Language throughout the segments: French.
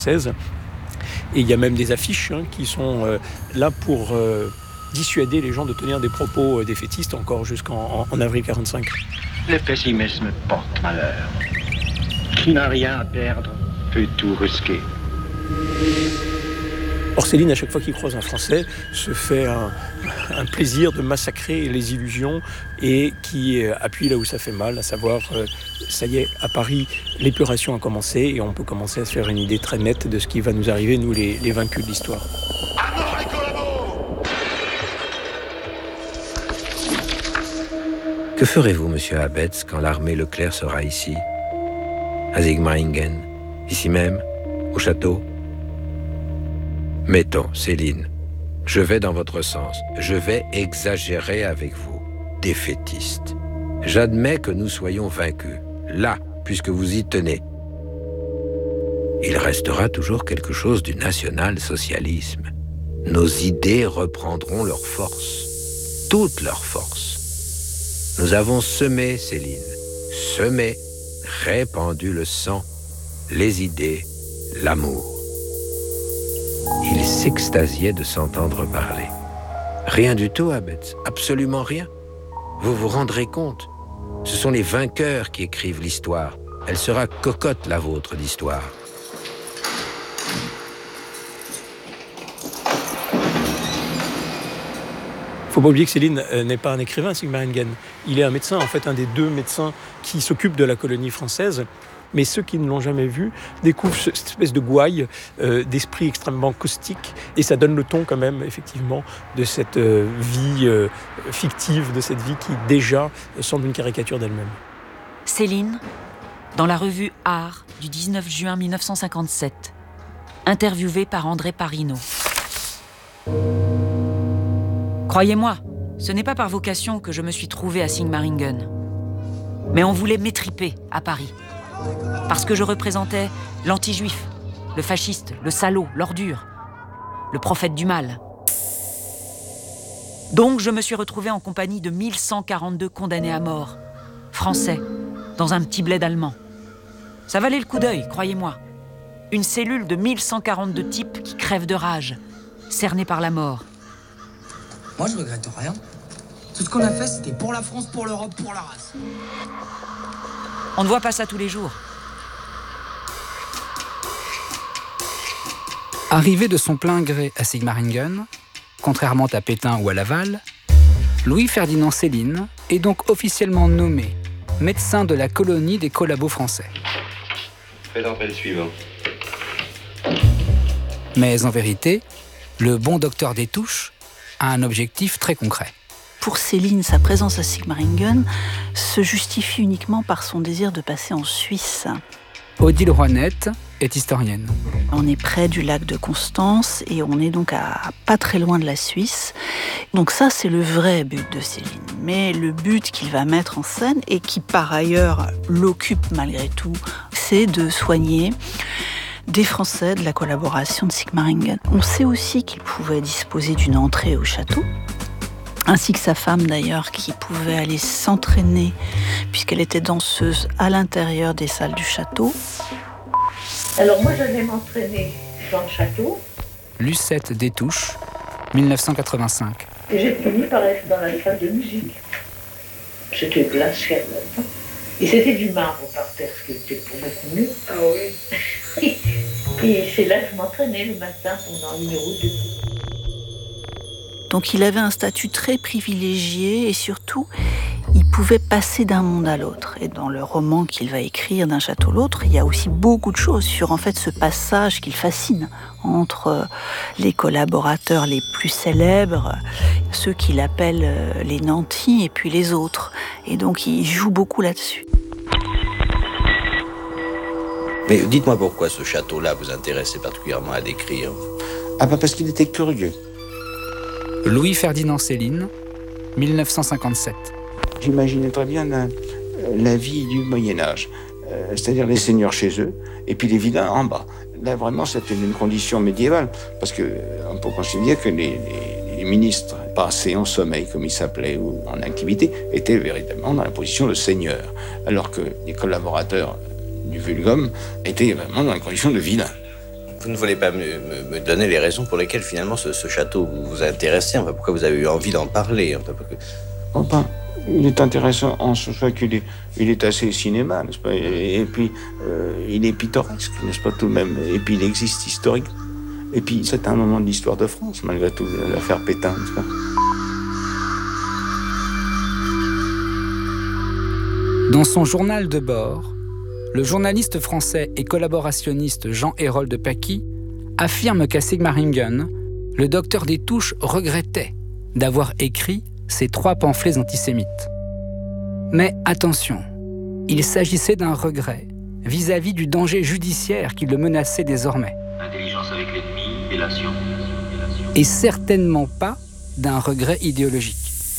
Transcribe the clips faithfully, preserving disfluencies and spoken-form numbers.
française. Et il y a même des affiches hein, qui sont euh, là pour euh, dissuader les gens de tenir des propos euh, défaitistes encore jusqu'en en, en avril quarante-cinq. Le pessimisme porte malheur. Qui n'a rien à perdre peut tout risquer. Or Céline, à chaque fois qu'il croise un Français, se fait un, un plaisir de massacrer les illusions et qui appuie là où ça fait mal, à savoir, euh, ça y est, à Paris, l'épuration a commencé et on peut commencer à se faire une idée très nette de ce qui va nous arriver, nous les, les vaincus de l'histoire. Que ferez-vous, monsieur Abetz, quand l'armée Leclerc sera ici, à Sigmaringen, ici même, au château? Mettons, Céline, je vais dans votre sens. Je vais exagérer avec vous, défaitiste. J'admets que nous soyons vaincus, là, puisque vous y tenez. Il restera toujours quelque chose du national-socialisme. Nos idées reprendront leur force, toute leur force. Nous avons semé, Céline, semé, répandu le sang, les idées, l'amour. Il s'extasiait de s'entendre parler. Rien du tout, Abetz, absolument rien. Vous vous rendrez compte, ce sont les vainqueurs qui écrivent l'histoire. Elle sera cocotte, la vôtre, d'histoire. Faut pas oublier que Céline euh, n'est pas un écrivain, Sigmaringen. Il est un médecin, en fait, un des deux médecins qui s'occupent de la colonie française. Mais ceux qui ne l'ont jamais vu découvrent cette espèce de gouaille euh, d'esprit extrêmement caustique. Et ça donne le ton quand même, effectivement, de cette euh, vie euh, fictive, de cette vie qui déjà semble une caricature d'elle-même. Céline, dans la revue Art du dix-neuf juin mille neuf cent cinquante-sept, interviewée par André Parino. Croyez-moi, ce n'est pas par vocation que je me suis trouvée à Sigmaringen. Mais on voulait m'étriper à Paris. Parce que je représentais l'anti-juif, le fasciste, le salaud, l'ordure, le prophète du mal. Donc je me suis retrouvée en compagnie de mille cent quarante-deux condamnés à mort, français, dans un petit bled allemand. Ça valait le coup d'œil, croyez-moi. Une cellule de mille cent quarante-deux types qui crèvent de rage, cernés par la mort. Moi je regrette rien. Tout ce qu'on a fait, c'était pour la France, pour l'Europe, pour la race. On ne voit pas ça tous les jours. Arrivé de son plein gré à Sigmaringen, contrairement à Pétain ou à Laval, Louis-Ferdinand Céline est donc officiellement nommé médecin de la colonie des collabos français. Faites entrer le suivant. Mais en vérité, le bon docteur Destouches a un objectif très concret. Pour Céline, sa présence à Sigmaringen se justifie uniquement par son désir de passer en Suisse. Odile Roinette est historienne. On est près du lac de Constance et on est donc à pas très loin de la Suisse. Donc ça, c'est le vrai but de Céline. Mais le but qu'il va mettre en scène et qui par ailleurs l'occupe malgré tout, c'est de soigner des Français de la collaboration de Sigmaringen. On sait aussi qu'il pouvait disposer d'une entrée au château, ainsi que sa femme d'ailleurs, qui pouvait aller s'entraîner, puisqu'elle était danseuse à l'intérieur des salles du château. Alors moi j'allais m'entraîner dans le château. Lucette Destouches, dix-neuf cent quatre-vingt-cinq. Et j'ai fini par être dans la salle de musique. C'était glacial là-dedans. Et c'était du marbre par terre, ce qui était pour beaucoup mieux. Ah oui. Et c'est là que je m'entraînais le matin pendant une heure ou deux. Donc il avait un statut très privilégié et surtout, il pouvait passer d'un monde à l'autre. Et dans le roman qu'il va écrire, D'un château à l'autre, il y a aussi beaucoup de choses sur en fait ce passage qu'il fascine entre les collaborateurs les plus célèbres, ceux qu'il appelle les nantis et puis les autres. Et donc il joue beaucoup là-dessus. Mais dites-moi pourquoi ce château-là vous intéressait particulièrement à décrire. Ah bah parce qu'il était curieux. Louis-Ferdinand Céline, dix-neuf cent cinquante-sept. J'imaginais très bien la, la vie du Moyen-Âge, euh, c'est-à-dire les seigneurs chez eux, et puis les vilains en bas. Là, vraiment, c'était une condition médiévale, parce qu'on peut considérer que les, les, les ministres passés en sommeil, comme ils s'appelaient, ou en activité, étaient véritablement dans la position de seigneur, alors que les collaborateurs du vulgum étaient vraiment dans la condition de vilains. Vous ne voulez pas me, me, me donner les raisons pour lesquelles finalement ce, ce château vous, vous a intéressé, enfin, pourquoi vous avez eu envie d'en parler, enfin, parce que... Enfin, il est intéressant en ce fait qu'il est, il est assez cinéma, n'est-ce pas? Et, et puis, euh, il est pittoresque, n'est-ce pas, tout de même. Et puis, il existe historique. Et puis, c'est un moment de l'histoire de France, malgré tout, l'affaire Pétain, n'est-ce pas? Dans son journal de bord, le journaliste français et collaborationniste Jean-Hérold Paquis affirme qu'à Sigmaringen, le docteur Destouches regrettait d'avoir écrit ces trois pamphlets antisémites. Mais attention, il s'agissait d'un regret vis-à-vis du danger judiciaire qui le menaçait désormais. Intelligence avec l'ennemi et la science. Et certainement pas d'un regret idéologique.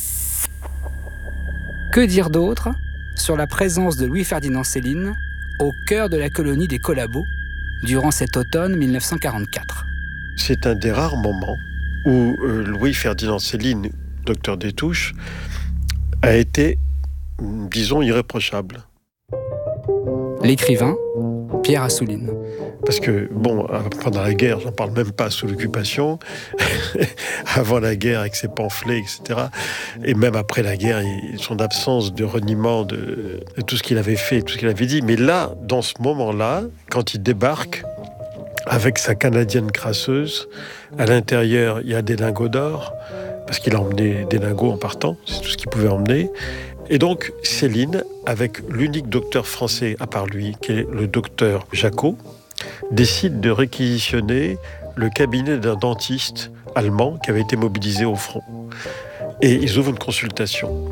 Que dire d'autre sur la présence de Louis-Ferdinand Céline au cœur de la colonie des Collabos durant cet automne mille neuf cent quarante-quatre? C'est un des rares moments où euh, Louis-Ferdinand Céline, docteur Destouches, a été, disons, irréprochable. L'écrivain Pierre Assouline. Parce que, bon, pendant la guerre, j'en parle même pas, sous l'occupation, avant la guerre avec ses pamphlets, et cetera, et même après la guerre, son absence de reniement de, de tout ce qu'il avait fait, tout ce qu'il avait dit. Mais là, dans ce moment-là, quand il débarque, avec sa canadienne crasseuse, à l'intérieur, il y a des lingots d'or, parce qu'il a emmené des lingots en partant, c'est tout ce qu'il pouvait emmener. Et donc, Céline, avec l'unique docteur français à part lui, qui est le docteur Jacot, décide de réquisitionner le cabinet d'un dentiste allemand qui avait été mobilisé au front. Et ils ouvrent une consultation.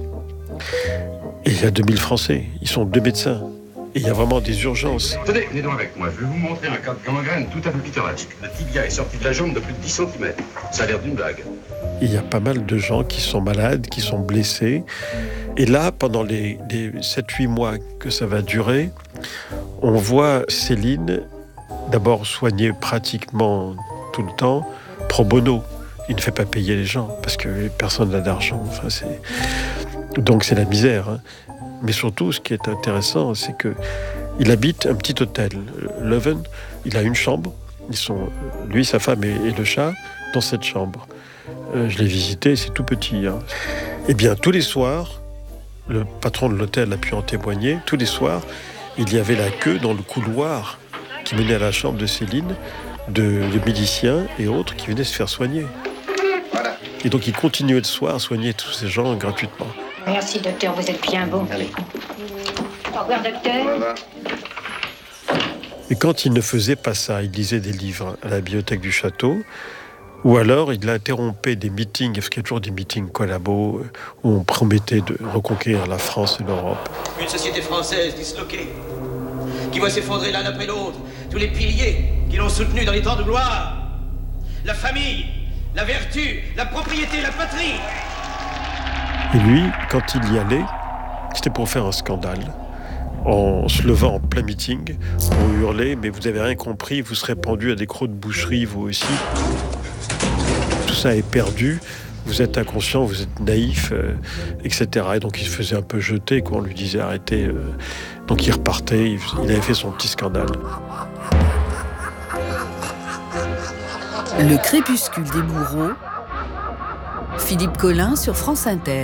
Et il y a deux mille Français, ils sont deux médecins. Et il y a vraiment des urgences. Tenez, venez donc avec moi, je vais vous montrer un cas de gangrène tout à fait pittoresque. Le tibia est sorti de la jambe de plus de dix centimètres. Ça a l'air d'une blague. Il y a pas mal de gens qui sont malades, qui sont blessés. Et là, pendant les, les sept huit mois que ça va durer, on voit Céline d'abord soigner pratiquement tout le temps pro bono. Il ne fait pas payer les gens parce que personne n'a d'argent. Enfin, c'est... Donc c'est la misère. Hein. Mais surtout, ce qui est intéressant, c'est qu'il habite un petit hôtel, Leuven. Il a une chambre. Ils sont, lui, sa femme et, et le chat dans cette chambre. Euh, je l'ai visité, c'est tout petit. Hein. Eh bien, tous les soirs, le patron de l'hôtel a pu en témoigner, tous les soirs, il y avait la queue dans le couloir qui menait à la chambre de Céline, de, de miliciens et autres qui venaient se faire soigner. Voilà. Et donc, il continuait le soir à soigner tous ces gens gratuitement. Merci, docteur, vous êtes bien bon. Allez. Au revoir, docteur. Voilà. Et quand il ne faisait pas ça, il lisait des livres à la bibliothèque du château, ou alors il interrompait des meetings, parce qu'il y a toujours des meetings collabos, où on promettait de reconquérir la France et l'Europe. Une société française disloquée, qui voit s'effondrer l'un après l'autre tous les piliers qui l'ont soutenu dans les temps de gloire. La famille, la vertu, la propriété, la patrie. Et lui, quand il y allait, c'était pour faire un scandale. En se levant en plein meeting, on hurlait « Mais vous n'avez rien compris, vous serez pendu à des crocs de boucherie, vous aussi. » Tout ça est perdu, vous êtes inconscient, vous êtes naïf, euh, et cetera. Et donc il se faisait un peu jeter, quoi. On lui disait « Arrêtez. Euh... » Donc il repartait, il avait fait son petit scandale. Le crépuscule des bourreaux, Philippe Collin sur France Inter.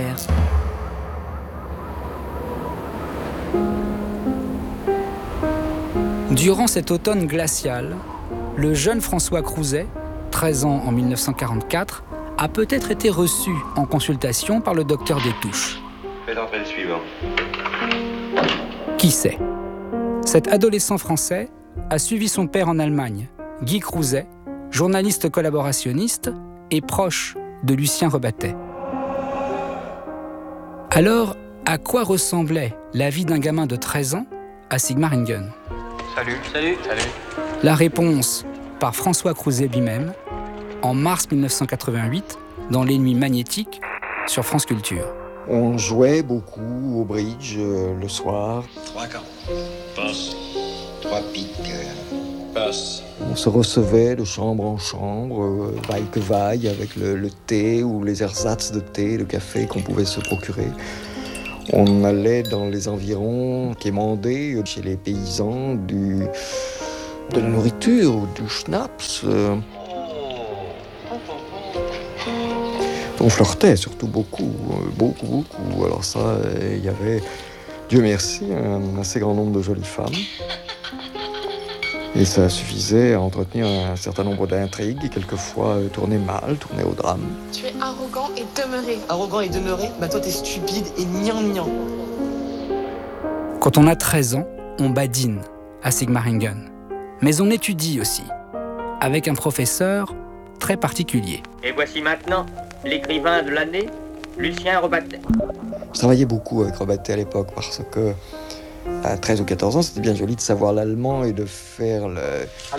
Durant cet automne glacial, le jeune François Crouzet, treize ans en mille neuf cent quarante-quatre, a peut-être été reçu en consultation par le docteur Destouches. Faites entrer le suivant. Qui sait? Cet adolescent français a suivi son père en Allemagne, Guy Crouzet, journaliste collaborationniste et proche de Lucien Rebattet. Alors, à quoi ressemblait la vie d'un gamin de treize ans à Sigmaringen? Salut. Salut. Salut. La réponse par François Crouzet lui-même, en mars mille neuf cent quatre-vingt-huit, dans Les Nuits magnétiques, sur France Culture. On jouait beaucoup au bridge euh, le soir. Trois camps. Passe. Trois piques. Passe. On se recevait de chambre en chambre, euh, vaille que vaille, avec le, le thé ou les ersatz de thé, de café qu'on pouvait se procurer. On allait dans les environs quémander chez les paysans du, de la nourriture ou du schnapps. Euh, on flirtait surtout beaucoup, beaucoup, beaucoup. Alors ça, il y avait, Dieu merci, un assez grand nombre de jolies femmes. Et ça suffisait à entretenir un certain nombre d'intrigues, et quelquefois euh, tourner mal, tourner au drame. Tu es arrogant et demeuré. Arrogant et demeuré? Bah toi t'es stupide et gnangnan. Quand on a treize ans, on badine à Sigmaringen. Mais on étudie aussi, avec un professeur très particulier. Et voici maintenant l'écrivain de l'année, Lucien Rebattet. Je travaillais beaucoup avec Rebattet à l'époque parce que à treize ou quatorze ans, c'était bien joli de savoir l'allemand et de faire le,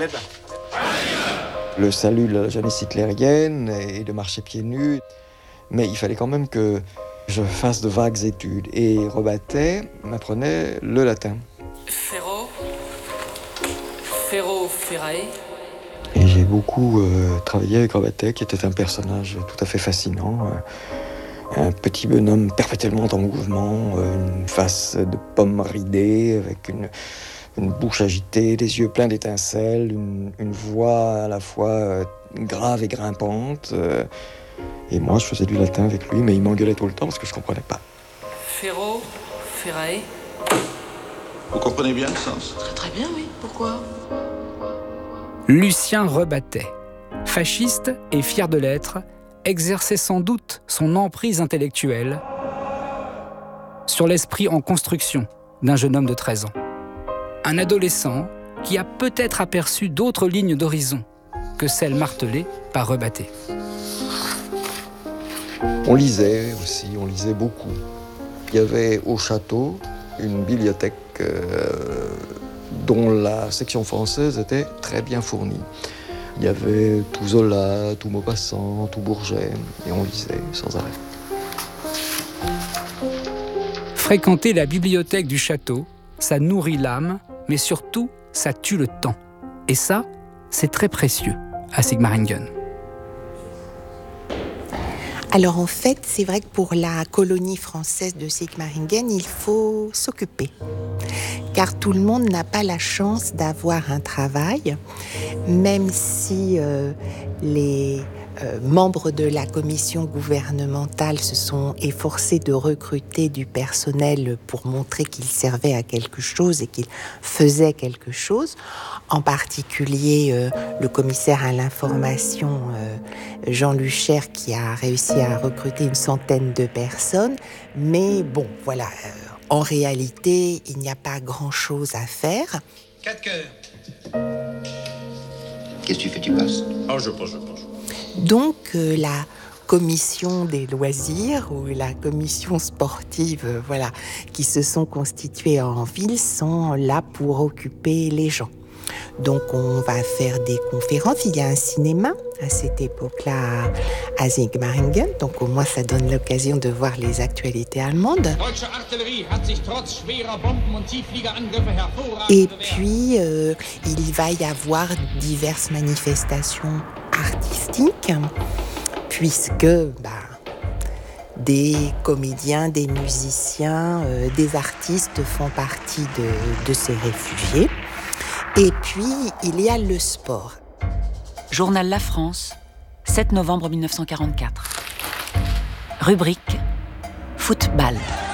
le salut de la jeunesse hitlérienne et de marcher pieds nus. Mais il fallait quand même que je fasse de vagues études. Et Rebattet m'apprenait le latin. Ferro, Ferro, Ferrae. Et j'ai beaucoup euh, travaillé avec Rebattet, qui était un personnage tout à fait fascinant. Euh, Un petit bonhomme perpétuellement en mouvement, une face de pomme ridée, avec une, une bouche agitée, des yeux pleins d'étincelles, une, une voix à la fois grave et grimpante. Et moi, je faisais du latin avec lui, mais il m'engueulait tout le temps parce que je ne comprenais pas. Ferro, Ferrae. Vous comprenez bien le sens? Très très bien, oui. Pourquoi? Lucien Rebattet, fasciste et fier de l'être, exerçait sans doute son emprise intellectuelle sur l'esprit en construction d'un jeune homme de treize ans. Un adolescent qui a peut-être aperçu d'autres lignes d'horizon que celles martelées par Rebattet. On lisait aussi, on lisait beaucoup. Il y avait au château une bibliothèque euh, dont la section française était très bien fournie. Il y avait tout Zola, tout Maupassant, tout Bourget, et on lisait sans arrêt. Fréquenter la bibliothèque du château, ça nourrit l'âme, mais surtout, ça tue le temps. Et ça, c'est très précieux à Sigmaringen. Alors en fait, c'est vrai que pour la colonie française de Sigmaringen, il faut s'occuper. Car tout le monde n'a pas la chance d'avoir un travail, même si euh, les euh, membres de la commission gouvernementale se sont efforcés de recruter du personnel pour montrer qu'ils servaient à quelque chose et qu'ils faisaient quelque chose. En particulier, euh, le commissaire à l'information, euh, Jean Lucher, qui a réussi à recruter une centaine de personnes. Mais bon, voilà, euh, en réalité, il n'y a pas grand-chose à faire. Quatre cœurs. Qu'est-ce que tu fais? Tu passes? Oh, je pense, je pense. Donc, euh, la commission des loisirs ou la commission sportive, euh, voilà, qui se sont constituées en ville, sont là pour occuper les gens. Donc on va faire des conférences. Il y a un cinéma à cette époque-là à Sigmaringen. Donc au moins ça donne l'occasion de voir les actualités allemandes. Et puis euh, il va y avoir diverses manifestations artistiques puisque bah, des comédiens, des musiciens, euh, des artistes font partie de, de ces réfugiés. Et puis, il y a le sport. Journal La France, sept novembre mille neuf cent quarante-quatre. Rubrique Football.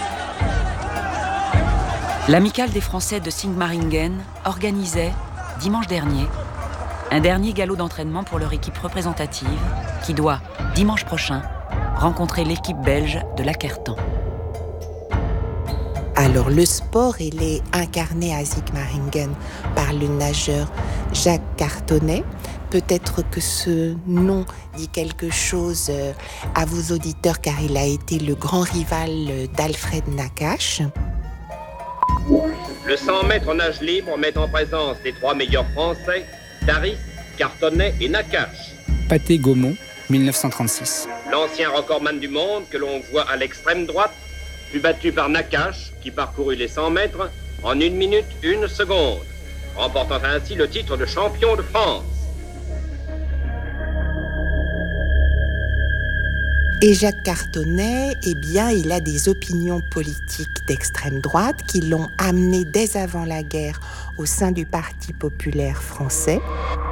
L'amicale des Français de Sigmaringen organisait, dimanche dernier, un dernier galop d'entraînement pour leur équipe représentative qui doit, dimanche prochain, rencontrer l'équipe belge de l'Akertan. Alors, le sport, il est incarné à Sigmaringen par le nageur Jacques Cartonnet. Peut-être que ce nom dit quelque chose à vos auditeurs, car il a été le grand rival d'Alfred Nakache. Le cent mètres en nage libre met en présence les trois meilleurs Français, Daris, Cartonnet et Nakache. Pathé Gaumont, mille neuf cent trente-six. L'ancien recordman du monde, que l'on voit à l'extrême droite, fut battu par Nakache, qui parcourut les cent mètres en une minute une seconde, remportant ainsi le titre de champion de France. Et Jacques Cartonnet, eh bien, il a des opinions politiques d'extrême droite qui l'ont amené dès avant la guerre au sein du Parti populaire français.